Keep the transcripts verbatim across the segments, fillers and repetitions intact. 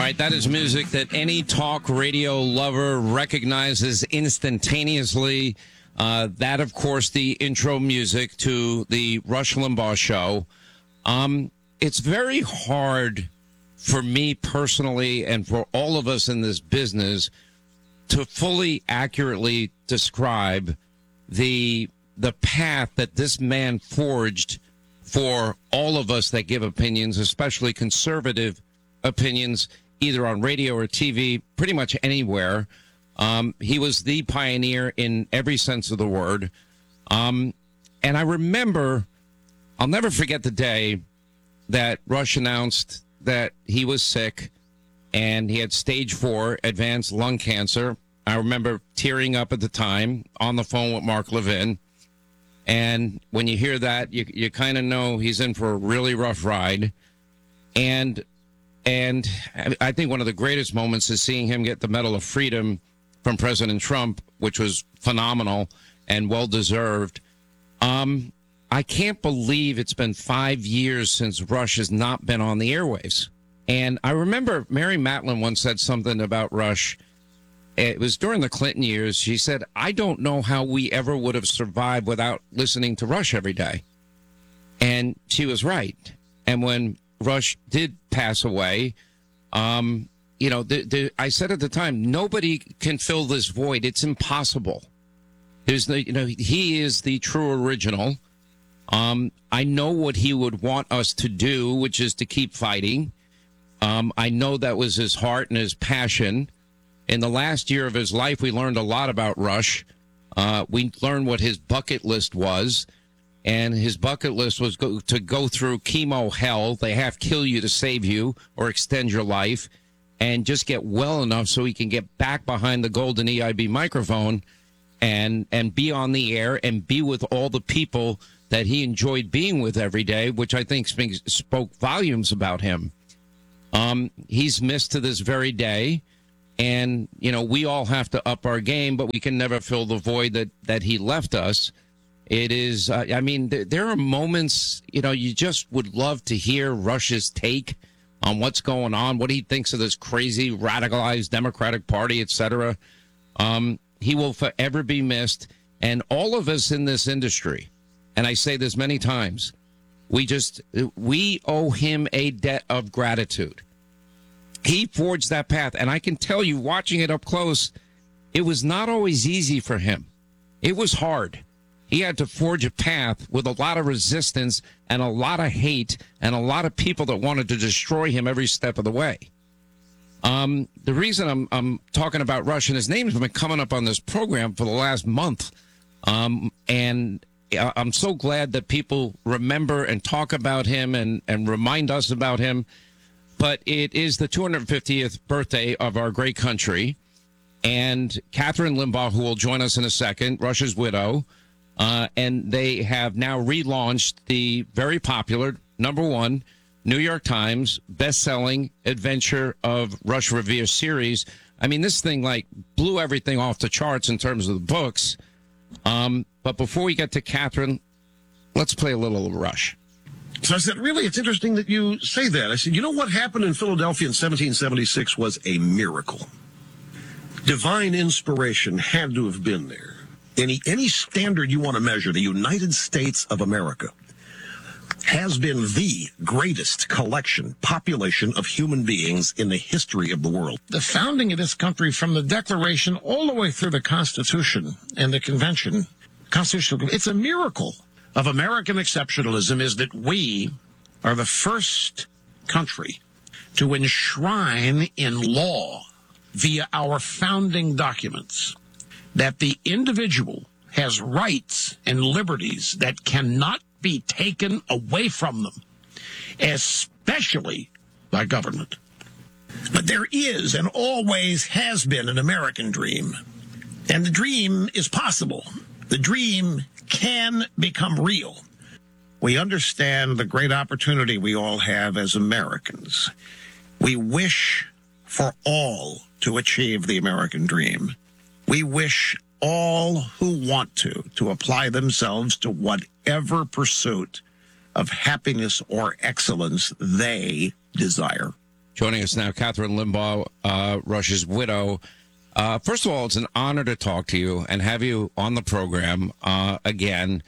right, that is music that any talk radio lover recognizes instantaneously. Uh, that, of course, the intro music to the Rush Limbaugh show. Um, it's very hard for me personally and for all of us in this business to fully accurately describe the the path that this man forged for all of us that give opinions, especially conservative opinions, either on radio or T V, pretty much anywhere. Um, he was the pioneer in every sense of the word. Um, and I remember, I'll never forget the day that Rush announced that he was sick and he had stage four advanced lung cancer. I remember tearing up at the time on the phone with Mark Levin. And when you hear that, you you kind of know he's in for a really rough ride. And and I think one of the greatest moments is seeing him get the Medal of Freedom from President Trump, which was phenomenal and well-deserved. Um, I can't believe it's been five years since Rush has not been on the airwaves. And I remember Mary Matlin once said something about Rush. It was during the Clinton years. She said, I don't know how we ever would have survived without listening to Rush every day. And she was right. And when Rush did pass away, um, you know, the, the, I said at the time, nobody can fill this void. It's impossible. There's the, you know, he is the true original. Um, I know what he would want us to do, which is to keep fighting. Um, I know that was his heart and his passion. In the last year of his life, we learned a lot about Rush. Uh, we learned what his bucket list was. And his bucket list was go, to go through chemo hell. They have to kill you to save you or extend your life. And just get well enough so he can get back behind the golden E I B microphone and and be on the air and be with all the people that he enjoyed being with every day, which I think speaks, spoke volumes about him. Um, he's missed to this very day. And, you know, we all have to up our game, but we can never fill the void that, that he left us. It is, uh, I mean, th- there are moments, you know, you just would love to hear Rush's take on what's going on, what he thinks of this crazy, radicalized Democratic Party, et cetera. Um, he will forever be missed. And all of us in this industry, and I say this many times, we just, we owe him a debt of gratitude. He forged that path. And I can tell you, watching it up close, it was not always easy for him. It was hard. He had to forge a path with a lot of resistance and a lot of hate and a lot of people that wanted to destroy him every step of the way. Um, the reason I'm, I'm talking about Rush, and his name's been coming up on this program for the last month. Um, and I'm so glad that people remember and talk about him and, and remind us about him. But it is the two hundred fiftieth birthday of our great country. And Catherine Limbaugh, who will join us in a second, Rush's widow, Uh, and they have now relaunched the very popular, number one, New York Times best-selling Adventure of Rush Revere series. I mean, this thing, like, blew everything off the charts in terms of the books. Um, but before we get to Catherine, let's play a little Rush. So I said, really, it's interesting that you say that. I said, you know what happened in Philadelphia in seventeen seventy-six was a miracle. Divine inspiration had to have been there. Any any standard you want to measure, the United States of America has been the greatest collection, population of human beings in the history of the world. The founding of this country, from the Declaration all the way through the Constitution and the Convention, Constitutional, it's a miracle of American exceptionalism is that we are the first country to enshrine in law via our founding documents that the individual has rights and liberties that cannot be taken away from them, especially by government. But there is and always has been an American dream, and the dream is possible. The dream can become real. We understand the great opportunity we all have as Americans. We wish for all to achieve the American dream. We wish all who want to, to apply themselves to whatever pursuit of happiness or excellence they desire. joining us now, Catherine Limbaugh, uh, Rush's widow. Uh, first of all, it's an honor to talk to you and have you on the program uh, again.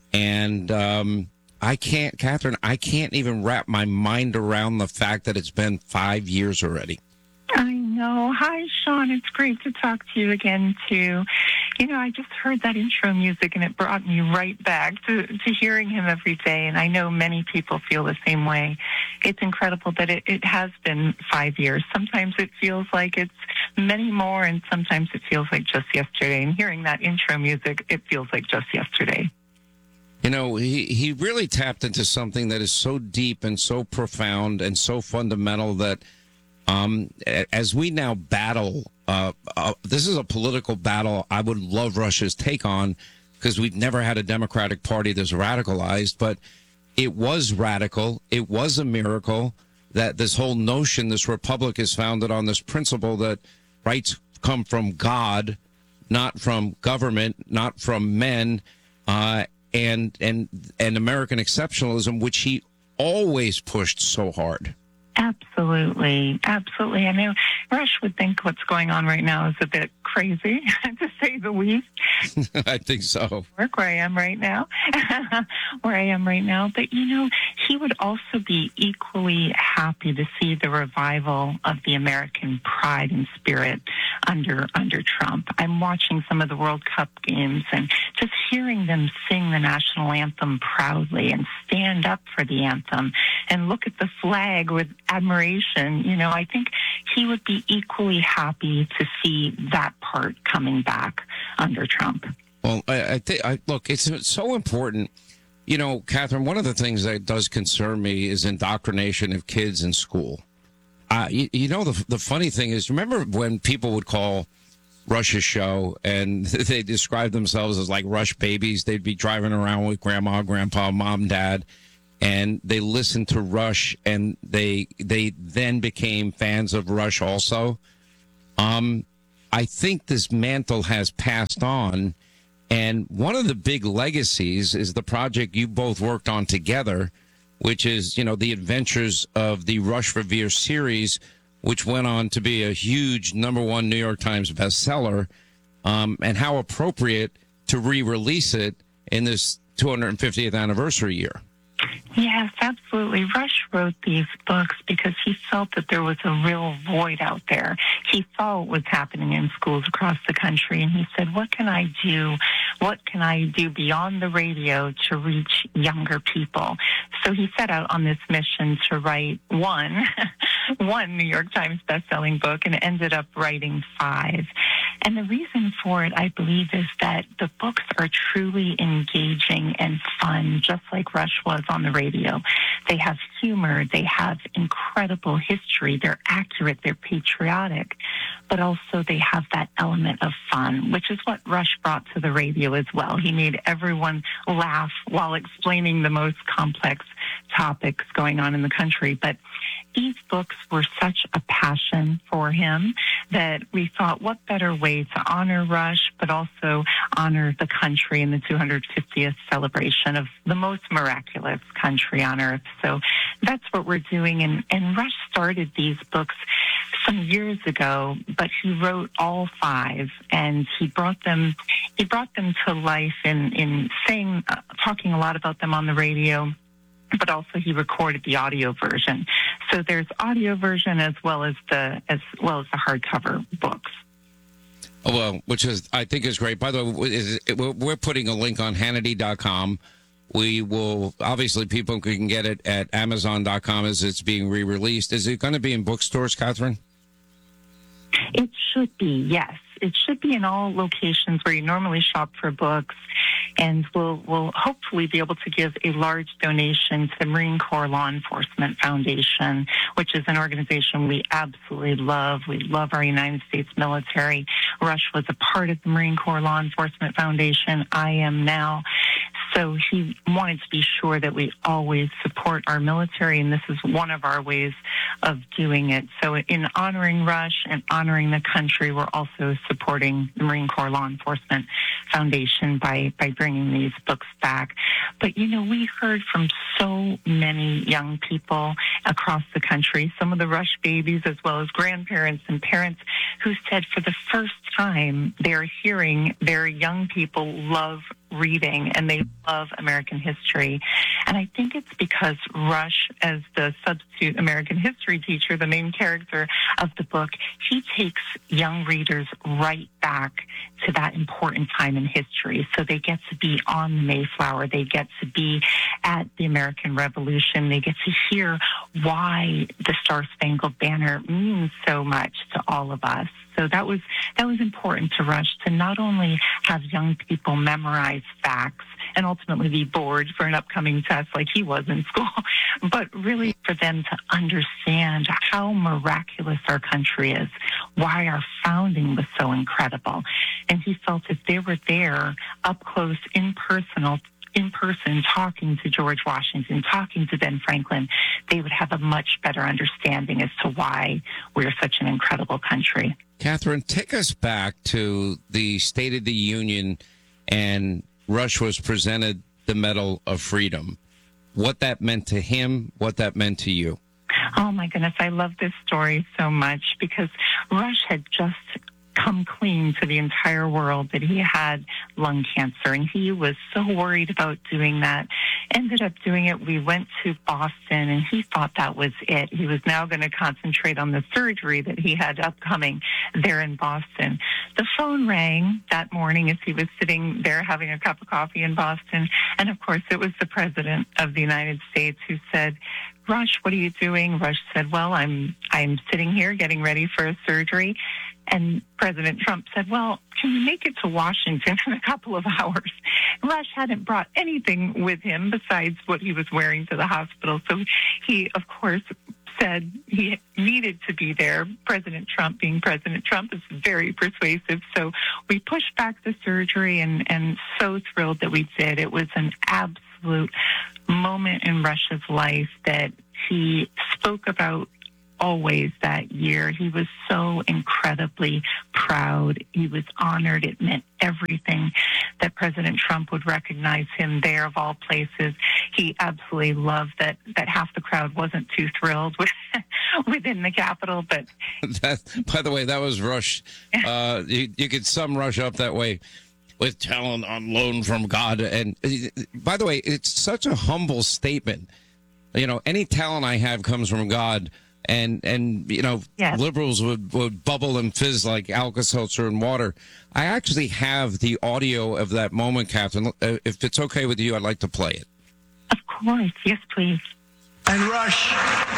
And um, I can't, Catherine, I can't even wrap my mind around the fact that it's been five years already. I know. Hi, Sean. It's great to talk to you again, too. You know, I just heard that intro music, and it brought me right back to, to hearing him every day. And I know many people feel the same way. It's incredible that it, it has been five years. Sometimes it feels like it's many more, and sometimes it feels like just yesterday. And hearing that intro music, it feels like just yesterday. You know, he, he really tapped into something that is so deep and so profound and so fundamental that Um, as we now battle, uh, uh, this is a political battle I would love Rush's take on, because we've never had a Democratic Party that's radicalized, but it was radical. It was a miracle that this whole notion, this republic is founded on this principle that rights come from God, not from government, not from men, uh, and, and, and American exceptionalism, which he always pushed so hard. Absolutely. Absolutely. I know Rush would think what's going on right now is a bit crazy, to say the least. I think so. Work where I am right now, where I am right now. But, you know, he would also be equally happy to see the revival of the American pride and spirit under under Trump. I'm watching some of the World Cup games and just hearing them sing the national anthem proudly and stand up for the anthem and look at the flag with admiration. You know, I think he would be equally happy to see that part coming back under Trump. Well, I, I think, I, look, it's so important. You know, Catherine, one of the things that does concern me is indoctrination of kids in school. Uh, you, you know, the the funny thing is, remember when people would call Rush's show and they describe themselves as like Rush babies? They'd be driving around with grandma, grandpa, mom, dad, and they listened to Rush, and they they then became fans of Rush also. Um, I think this mantle has passed on, and one of the big legacies is the project you both worked on together, which is, you know, the adventures of the Rush Revere series, which went on to be a huge number one New York Times bestseller, um, and how appropriate to re-release it in this two hundred fiftieth anniversary year. Yes, absolutely. Rush wrote these books because he felt that there was a real void out there. He saw what was happening in schools across the country, and he said, what can I do? What can I do beyond the radio to reach younger people? So he set out on this mission to write one, one New York Times bestselling book, and ended up writing five. And the reason for it, I believe, is that the books are truly engaging and fun, just like Rush was on the radio. They have humor. They have incredible history. They're accurate. They're patriotic. But also they have that element of fun, which is what Rush brought to the radio as well. He made everyone laugh while explaining the most complex topics going on in the country. But these books were such a passion for him that we thought, what better way to honor Rush, but also honor the country in the two hundred fiftieth celebration of the most miraculous country on earth. So that's what we're doing. And, and Rush started these books some years ago, but he wrote all five, and he brought them, he brought them to life in, in saying, uh, talking a lot about them on the radio, but also he recorded the audio version. So there's audio version as well as the as well as the hardcover books. Oh, well, which is I think is great. By the way, is, we're putting a link on Hannity dot com. We will obviously people can get it at Amazon dot com as it's being re-released. Is it going to be in bookstores, Catherine? It should be, yes. It should be in all locations where you normally shop for books, and we'll, we'll hopefully be able to give a large donation to the Marine Corps Law Enforcement Foundation, which is an organization we absolutely love. We love our United States military. Rush was a part of the Marine Corps Law Enforcement Foundation. I am now. So he wanted to be sure that we always support our military, and this is one of our ways of doing it. So in honoring Rush and honoring the country, we're also supporting the Marine Corps Law Enforcement Foundation by, by bringing these books back. But, you know, we heard from so many young people across the country, some of the Rush babies as well as grandparents and parents who said for the first time they're hearing their young people love reading and they love American history. And I think it's because Rush, as the substitute American history teacher, the main character of the book, he takes young readers right back to that important time in history. So they get to be on the Mayflower. They get to be at the American Revolution. They get to hear why the Star-Spangled Banner means so much to all of us. So that was that was important to Rush, to not only have young people memorize facts and ultimately be bored for an upcoming test like he was in school, but really for them to understand how miraculous our country is, why our founding was so incredible. And he felt if they were there up close, in personal in person, talking to George Washington, talking to Ben Franklin, they would have a much better understanding as to why we're such an incredible country. Catherine, take us back to the State of the Union, and Rush was presented the Medal of Freedom. What that meant to him, what that meant to you. Oh, my goodness. I love this story so much because Rush had just come clean to the entire world that he had lung cancer, and he was so worried about doing that. Ended up doing it. We went to Boston, and he thought that was it. He was now going to concentrate on the surgery that he had upcoming there in Boston. The phone rang that morning as he was sitting there having a cup of coffee in Boston, and of course it was the President of the United States who said, "Rush, what are you doing?" Rush said, "Well, I'm I'm sitting here getting ready for a surgery." And President Trump said, "Well, can you make it to Washington in a couple of hours?" Rush hadn't brought anything with him besides what he was wearing to the hospital. So he, of course, said he needed to be there. President Trump, being President Trump, is very persuasive. So we pushed back the surgery, and, and so thrilled that we did. It was an absolute moment in Rush's life that he spoke about always that year. He was so incredibly proud. He was honored. It meant everything that President Trump would recognize him there of all places. He absolutely loved that, that half the crowd wasn't too thrilled with, within the Capitol. But that, by the way, that was Rush. Uh, you, you could sum Rush up that way. With talent on loan from God. And by the way, it's such a humble statement. You know, any talent I have comes from God. And, and you know, yes. Liberals would, would bubble and fizz like Alka-Seltzer and water. I actually have the audio of that moment, Catherine. If it's okay with you, I'd like to play it. Of course. Yes, please. And Rush,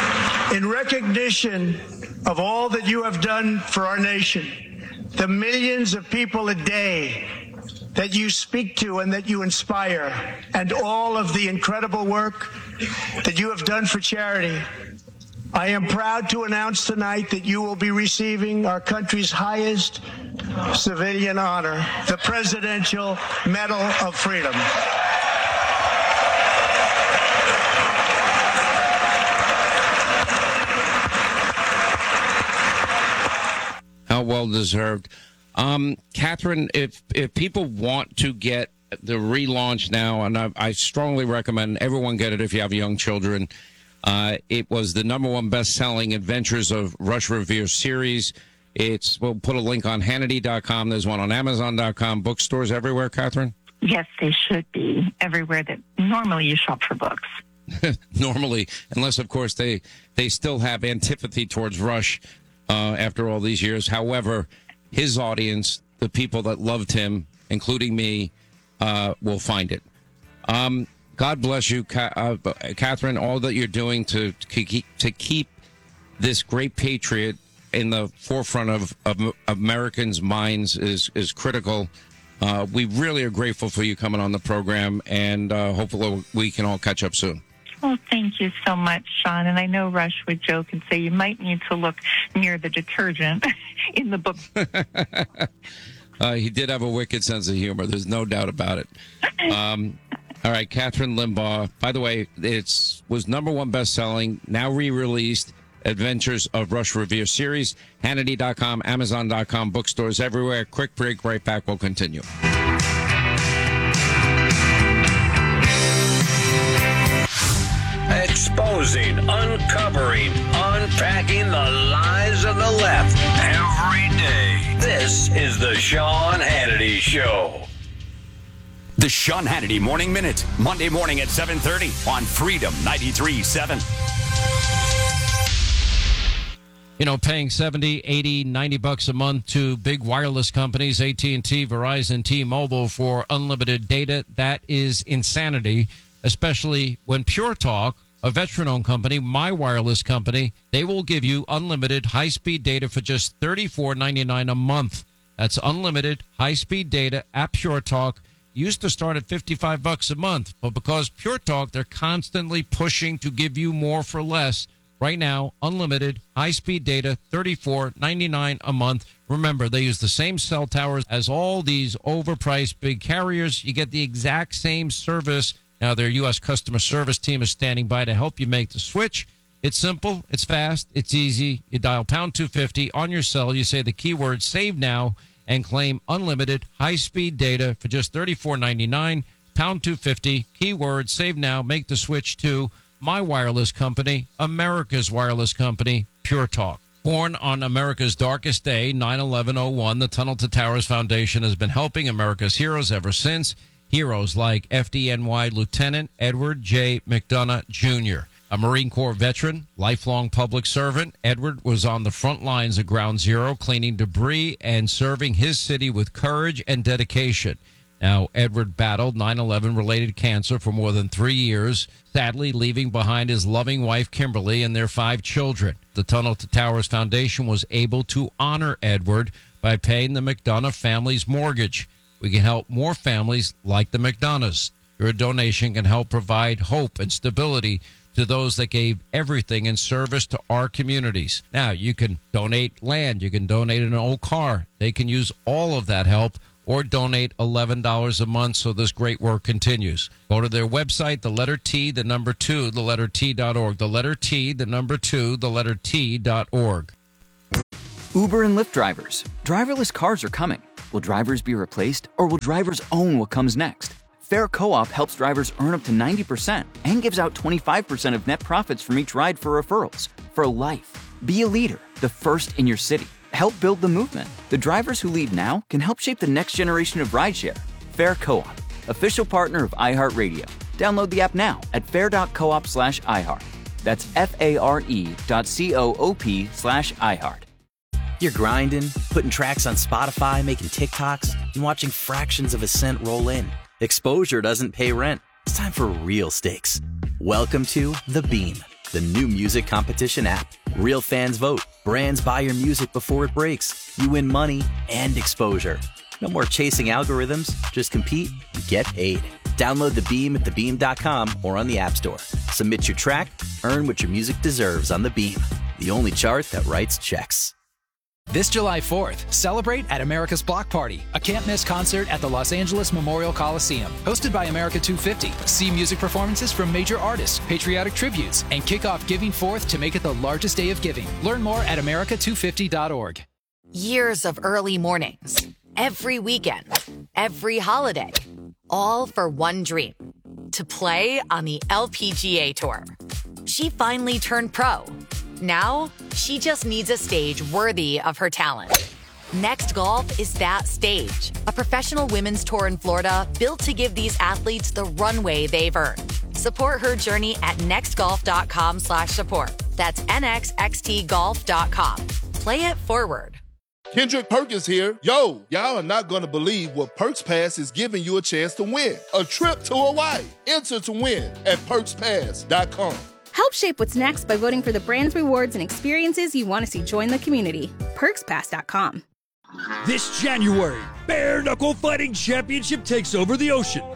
in recognition of all that you have done for our nation, the millions of people a day that you speak to and that you inspire, and all of the incredible work that you have done for charity, I am proud to announce tonight that you will be receiving our country's highest civilian honor, the Presidential Medal of Freedom. How well deserved. Um, Catherine, if if people want to get the relaunch now, and I, I strongly recommend everyone get it if you have young children. Uh, it was the number one best-selling Adventures of Rush Revere series. It's we'll put a link on Hannity dot com. There's one on Amazon dot com. Bookstores everywhere, Catherine? Yes, they should be everywhere that normally you shop for books. Normally, unless, of course, they, they still have antipathy towards Rush uh, after all these years. However, his audience, the people that loved him, including me, uh, will find it. Um, God bless you, uh, Catherine, all that you're doing to, to keep, to keep this great patriot in the forefront of, of Americans' minds is, is critical. Uh, we really are grateful for you coming on the program, and uh, hopefully we can all catch up soon. Well, thank you so much, Sean. And I know Rush would joke and say you might need to look near the detergent in the book. uh, he did have a wicked sense of humor. There's no doubt about it. Um, All right, Catherine Limbaugh. By the way, it's was number one best-selling, now re-released, Adventures of Rush Revere series. Hannity dot com, Amazon dot com, bookstores everywhere. Quick break, right back. We'll continue. Exposing, uncovering, unpacking the lies of the left every day. This is the Sean Hannity Show. The Sean Hannity Morning Minute, Monday morning at seven thirty on Freedom ninety-three point seven. You know, paying seventy, eighty, ninety bucks a month to big wireless companies, A T and T, Verizon, T-Mobile for unlimited data, that is insanity, especially when Pure Talk, a veteran-owned company, my wireless company, they will give you unlimited high-speed data for just thirty-four ninety-nine a month. That's unlimited high-speed data at Pure Talk. Used to start at fifty-five bucks a month, but because Pure Talk, they're constantly pushing to give you more for less. Right now, unlimited high-speed data, thirty-four ninety-nine a month. Remember, they use the same cell towers as all these overpriced big carriers. You get the exact same service. Now, their U S customer service team is standing by to help you make the switch. It's simple, it's fast, it's easy. You dial pound two fifty on your cell. You say the keyword save now and claim unlimited high-speed data for just thirty-four ninety-nine. Pound two fifty, keyword save now. Make the switch to my wireless company, America's wireless company, Pure Talk. Born on America's darkest day, nine eleven oh one, the Tunnel to Towers Foundation has been helping America's heroes ever since. Heroes like F D N Y Lieutenant Edward J. McDonough, Junior A Marine Corps veteran, lifelong public servant, Edward was on the front lines of Ground Zero, cleaning debris and serving his city with courage and dedication. Now, Edward battled nine eleven-related cancer for more than three years, sadly leaving behind his loving wife, Kimberly, and their five children. The Tunnel to Towers Foundation was able to honor Edward by paying the McDonough family's mortgage. We can help more families like the McDonoughs. Your donation can help provide hope and stability to those that gave everything in service to our communities. Now, you can donate land. You can donate an old car. They can use all of that help, or donate eleven dollars a month so this great work continues. Go to their website, the letter T, the number two, the letter T dot org. The letter T, the number two, the letter T dot org. Uber and Lyft drivers. Driverless cars are coming. Will drivers be replaced, or will drivers own what comes next? Fair Co-op helps drivers earn up to ninety percent and gives out twenty-five percent of net profits from each ride for referrals. For life. Be a leader, the first in your city. Help build the movement. The drivers who lead now can help shape the next generation of rideshare. Fair Co-op, official partner of iHeartRadio. Download the app now at fair.coop slash iHeart. That's F-A-R-E dot C-O-O-P slash iHeart. You're grinding, putting tracks on Spotify, making TikToks, and watching fractions of a cent roll in. Exposure doesn't pay rent. It's time for real stakes. Welcome to The Beam, the new music competition app. Real fans vote. Brands buy your music before it breaks. You win money and exposure. No more chasing algorithms. Just compete and get paid. Download The Beam at the beam dot com or on the App Store. Submit your track. Earn what your music deserves on The Beam, the only chart that writes checks. This July fourth, celebrate at America's Block Party, a can't-miss concert at the Los Angeles Memorial Coliseum. Hosted by America two fifty. See music performances from major artists, patriotic tributes, and kick off Giving Fourth to make it the largest day of giving. Learn more at America two fifty dot org. Years of early mornings, every weekend, every holiday, all for one dream, to play on the L P G A Tour. She finally turned pro. Now, she just needs a stage worthy of her talent. Next Golf is that stage. A professional women's tour in Florida built to give these athletes the runway they've earned. Support her journey at nextgolf.com slash support. That's N X X T golf dot com. Play it forward. Kendrick Perkins here. Yo, y'all are not going to believe what Perks Pass is giving you a chance to win. A trip to Hawaii. Enter to win at perks pass dot com. Help shape what's next by voting for the brands, rewards, and experiences you want to see join the community. perks pass dot com. This January, Bare Knuckle Fighting Championship takes over the ocean.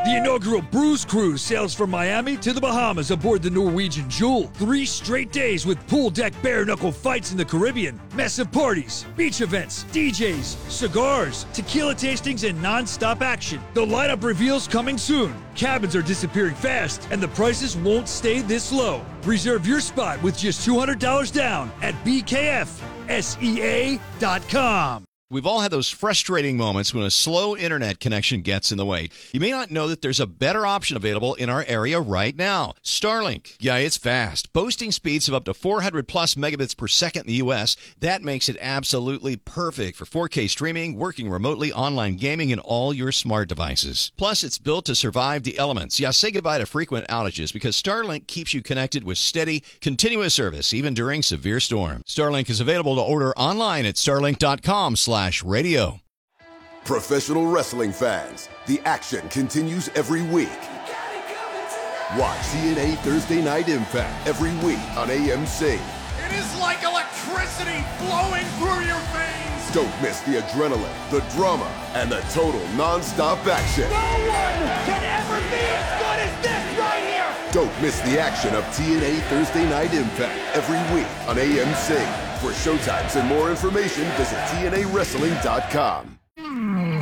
The inaugural Bruise Cruise sails from Miami to the Bahamas aboard the Norwegian Jewel. Three straight days with pool deck bare-knuckle fights in the Caribbean, massive parties, beach events, D Js, cigars, tequila tastings, and non-stop action. The lineup reveals coming soon. Cabins are disappearing fast, and the prices won't stay this low. Reserve your spot with just two hundred dollars down at B K F S E A dot com. We've all had those frustrating moments when a slow internet connection gets in the way. You may not know that there's a better option available in our area right now. Starlink. Yeah, it's fast. Boasting speeds of up to four hundred plus megabits per second in the U S. That makes it absolutely perfect for four K streaming, working remotely, online gaming, and all your smart devices. Plus, it's built to survive the elements. Yeah, say goodbye to frequent outages because Starlink keeps you connected with steady, continuous service, even during severe storms. Starlink is available to order online at starlink dot com slash radio. Professional wrestling fans, the action continues every week. Watch T N A Thursday Night Impact every week on A M C. It is like electricity flowing through your veins. Don't miss the adrenaline, the drama, and the total non-stop action. No one can ever be as good as this right here. Don't miss the action of T N A Thursday Night Impact every week on A M C. For showtimes and more information, visit T N A wrestling dot com.